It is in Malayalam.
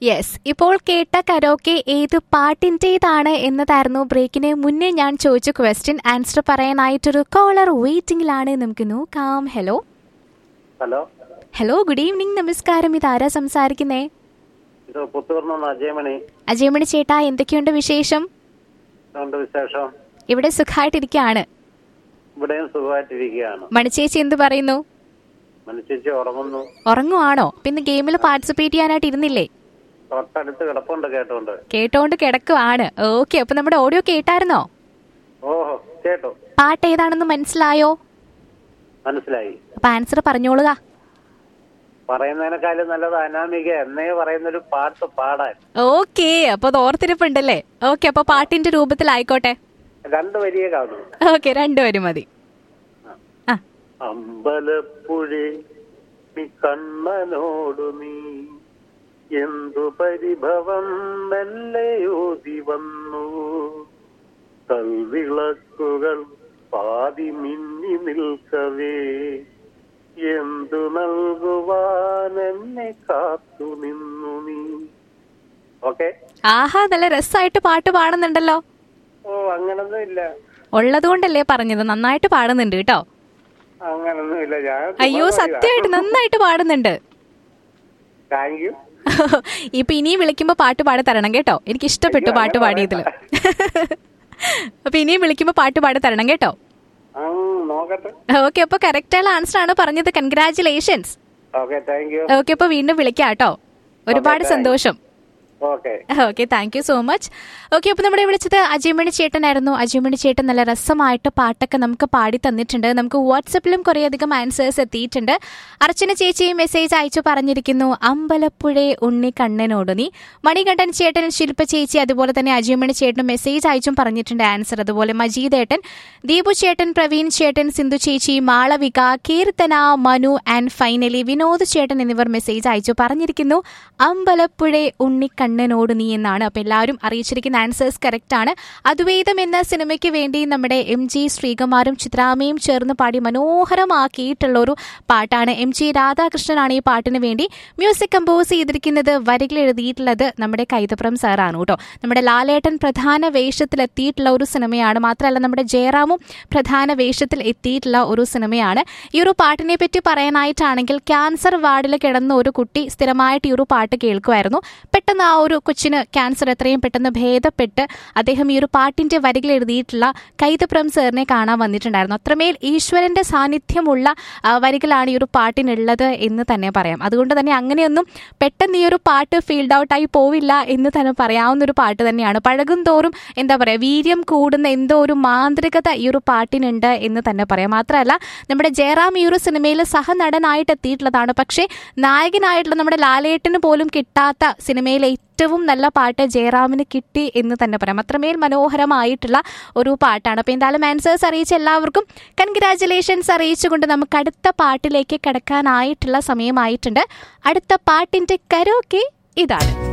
യെസ്, ഇപ്പോൾ കേട്ട കരോക്കെ ഏത് പാട്ടിൻ്റെതാണ് എന്നതായിരുന്നു ബ്രേക്കിന് മുന്നേ ഞാൻ ചോദിച്ച ക്വസ്റ്റ്യൻ. Answer പറയാനായിട്ടൊരു collar വെയിറ്റിംഗിലാണ്. നമുക്ക് നോക്കാം. Hello hello hello, good evening, നമസ്കാരം. ഇതാരാ സംസാരിക്കുന്നേ? ഇത് പുത്തൂർന്ന് അജയമണി. അജയമണി ചേട്ടാ, എന്തൊക്കെയുണ്ട് വിശേഷം? വിശേഷം ഇവിടെ സുഖമായിട്ടിരിക്കുകയാണ്. ഇവിടെയും സുഖമായിട്ടിരിക്കുകയാണ്. മണിച്ചേച്ചി എന്ത് പറയുന്നു? മണിച്ചേച്ചി ഉറങ്ങുന്നു. ഉറങ്ങുവാണോ? പിന്നെ ഗെയിമിൽ പാർട്ടിസിപ്പേറ്റ് ചെയ്യാനായിട്ട് ഇരുന്നില്ലേ? തൊട്ടടുത്ത് കിടപ്പുണ്ട്, കേട്ടോണ്ട് കിടക്കുവാണ്. ഓക്കെ, അപ്പൊ നമ്മുടെ ഓഡിയോ കേട്ടായിരുന്നോ? ഓഹോ, കേട്ടു. പാട്ട് ഏതാണെന്ന് മനസ്സിലായോ? മനസ്സിലായി. അപ്പൊ ആൻസർ പറഞ്ഞോളുക. പറയുന്നതിനേക്കാളും നല്ലത് അനാമിക എന്നേ പറയുന്നൊരു പാട്ട് പാടാൻ. ഓക്കെ, അപ്പൊ അത് ഓർത്തിരിപ്പുണ്ടല്ലേ? ഓക്കെ, അപ്പൊ പാട്ടിന്റെ രൂപത്തിലായിക്കോട്ടെ. 2 വരിയെ കാണും. ഓക്കെ, 2 വരി മതി. അമ്പലപ്പുഴേ നീ കണ്ണനോടു നീ എന്തു പരിഭവം മെല്ലയോതി വന്നു, കൽവിളക്കുകൾ പാതി മിന്നി നിൽക്കവേ എന്തു നൽകുവാൻ എന്നെ കാത്തു നിന്നു നീ. ഓക്കെ. ആഹാ, നല്ല രസമായിട്ട് പാട്ട് പാടുന്നുണ്ടല്ലോ. ഓ, അങ്ങനൊന്നും ഇല്ല. ഉള്ളത് കൊണ്ടല്ലേ പറഞ്ഞത്. നന്നായിട്ട് പാടുന്നുണ്ട് കേട്ടോ. അങ്ങനൊന്നും ഇല്ല. അയ്യോ, സത്യമായിട്ട് നന്നായിട്ട് പാടുന്നുണ്ട്. Thank you. ഇപ്പൊ ഇനിയും വിളിക്കുമ്പോ പാട്ട് പാടി തരണം കേട്ടോ. എനിക്ക് ഇഷ്ടപ്പെട്ടു പാട്ട് പാടിയതില്. അപ്പൊ ഇനിയും വിളിക്കുമ്പോ പാട്ട് പാടി തരണം കേട്ടോ. ഓക്കെ, അപ്പൊ കറക്റ്റ് ആയ ആൻസർ ആണ് പറഞ്ഞത്. കൺഗ്രാറ്റുലേഷൻസ്. ഓക്കെ, അപ്പൊ വീണ്ടും വിളിക്കാം കേട്ടോ. ഒരുപാട് സന്തോഷം. Okay, thank you so much. Okay, അപ്പോൾ നമ്മുടെ വിളിച്ചത് അജയമണി ചേട്ടനായിരുന്നു. അജയമണി ചേട്ടൻ നല്ല രസമായിട്ട് പാട്ടൊക്കെ നമുക്ക് പാടി തന്നിട്ടുണ്ട്. നമുക്ക് വാട്സപ്പിലും കുറേയധികം ആൻസേഴ്സ് എത്തിയിട്ടുണ്ട്. അർച്ചന ചേച്ചി മെസ്സേജ് അയച്ചു പറഞ്ഞിരിക്കുന്നു, അമ്പലപ്പുഴ ഉണ്ണി കണ്ണനോട് നീ. മണികണ്ഠൻ ചേട്ടൻ, ശില്പ ചേച്ചി, അതുപോലെ തന്നെ അജയമണി ചേട്ടനും മെസ്സേജ് അയച്ചും പറഞ്ഞിട്ടുണ്ട് ആൻസർ. അതുപോലെ മജീദ് ഏട്ടൻ, ദീപു ചേട്ടൻ, പ്രവീൺ ചേട്ടൻ, സിന്ധു ചേച്ചി, മാളവിക, കീർത്തന, മനു ആൻഡ് ഫൈനലി വിനോദ് ചേട്ടൻ എന്നിവർ മെസ്സേജ് അയച്ചു പറഞ്ഞിരിക്കുന്നു അമ്പലപ്പുഴ ഉണ്ണി കണ്ണനോട് നീ എന്നാണ്. അപ്പൊ എല്ലാവരും അറിയിച്ചിരിക്കുന്ന ആൻസേഴ്സ് കറക്റ്റ് ആണ്. അദ്വൈതം എന്ന സിനിമയ്ക്ക് വേണ്ടി നമ്മുടെ MG ശ്രീകുമാരും ചിത്രാമയും ചേർന്ന് പാടി മനോഹരമാക്കിയിട്ടുള്ള ഒരു പാട്ടാണ്. MG രാധാകൃഷ്ണനാണ് ഈ പാട്ടിന് വേണ്ടി മ്യൂസിക് കമ്പോസ് ചെയ്തിരിക്കുന്നത്. വരികൾ എഴുതിയിട്ടുള്ളത് നമ്മുടെ കൈതപ്രം സാറാണ് കേട്ടോ. നമ്മുടെ ലാലേട്ടൻ പ്രധാന വേഷത്തിൽ എത്തിയിട്ടുള്ള ഒരു സിനിമയാണ്. മാത്രമല്ല നമ്മുടെ ജയറാമും പ്രധാന വേഷത്തിൽ എത്തിയിട്ടുള്ള ഒരു സിനിമയാണ്. ഈ ഒരു പാട്ടിനെ പറ്റി പറയാനായിട്ടാണെങ്കിൽ, ക്യാൻസർ വാർഡിൽ കിടന്ന ഒരു കുട്ടി സ്ഥിരമായിട്ട് ഈ ഒരു പാട്ട് കേൾക്കുമായിരുന്നു. പെട്ടെന്ന് ആ ഒരു കൊച്ചിന് ക്യാൻസർ എത്രയും പെട്ടെന്ന് ഭേദപ്പെട്ട് അദ്ദേഹം ഈ ഒരു പാട്ടിന്റെ വരികൾ എഴുതിയിട്ടുള്ള കൈതപ്രം സാറിനെ കാണാൻ വന്നിട്ടുണ്ടായിരുന്നു. അത്രമേൽ ഈശ്വരന്റെ സാന്നിധ്യമുള്ള വരികളാണ് ഈ ഒരു പാട്ടിനുള്ളത് എന്ന് തന്നെ പറയാം. അതുകൊണ്ട് തന്നെ അങ്ങനെയൊന്നും പെട്ടെന്ന് ഈ ഒരു പാട്ട് ഫീൽഡ് ഔട്ടായി പോവില്ല എന്ന് തന്നെ പറയാവുന്ന ഒരു പാട്ട് തന്നെയാണ്. പഴകും തോറും എന്താ പറയുക, വീര്യം കൂടുന്ന എന്തോ ഒരു മാന്ത്രികത ഈ ഒരു പാട്ടിനുണ്ട് എന്ന് തന്നെ പറയാം. മാത്രമല്ല നമ്മുടെ ജയറാം ഈ ഒരു സിനിമയിൽ സഹനടനായിട്ട് എത്തിയിട്ടുള്ളതാണ്. പക്ഷേ നായകനായിട്ടുള്ള നമ്മുടെ ലാലേട്ടന് പോലും കിട്ടാത്ത സിനിമയിലെ ഏറ്റവും നല്ല പാട്ട് ജയറാമിന് കിട്ടി എന്ന് തന്നെ പറയാം. അത്രമേൽ മനോഹരമായിട്ടുള്ള ഒരു പാട്ടാണ്. അപ്പോൾ എന്തായാലും ആൻസേഴ്സ് അറിയിച്ച എല്ലാവർക്കും കൺഗ്രാറ്റുലേഷൻസ് അറിയിച്ചുകൊണ്ട് നമുക്ക് അടുത്ത പാട്ടിലേക്ക് കിടക്കാനായിട്ടുള്ള സമയമായിട്ടുണ്ട്. അടുത്ത പാട്ടിന്റെ കരോക്കെ ഇതാണ്.